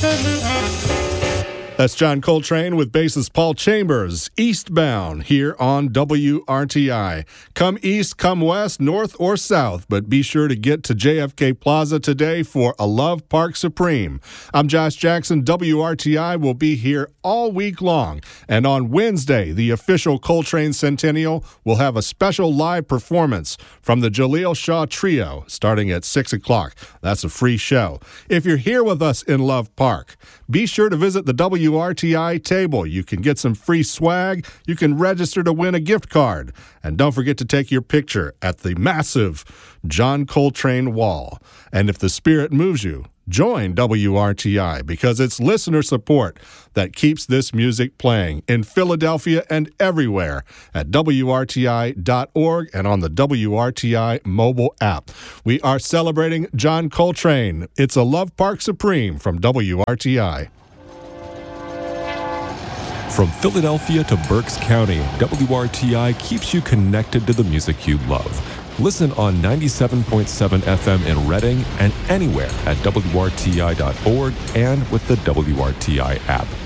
That's John Coltrane with bassist Paul Chambers, Eastbound, here on WRTI. Come east, come west, north, or south, but be sure to get to JFK Plaza today for A Love Park Supreme. I'm Josh Jackson. WRTI will be here all week long. And on Wednesday, the official Coltrane Centennial will have a special live performance from the Jaleel Shaw Trio starting at 6 o'clock. That's a free show. If you're here with us in Love Park, be sure to visit the WRTI table. You can get some free swag. You can register to win a gift card. And don't forget to take your picture at the massive John Coltrane wall. And if the spirit moves you, join WRTI because it's listener support that keeps this music playing in Philadelphia and everywhere at WRTI.org and on the WRTI mobile app. We are celebrating John Coltrane. It's A Love Park Supreme from WRTI. From Philadelphia to Berks County, WRTI keeps you connected to the music you love. Listen on 97.7 FM in Reading and anywhere at WRTI.org and with the WRTI app.